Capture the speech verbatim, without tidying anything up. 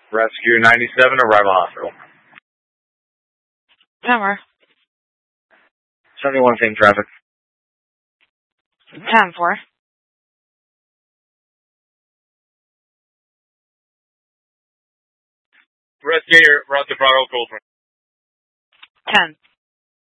Rescue ninety-seven, arrival hospital. Number. seventy-one, same traffic. ten four. Rescue, route to Bravo, Cold. ten.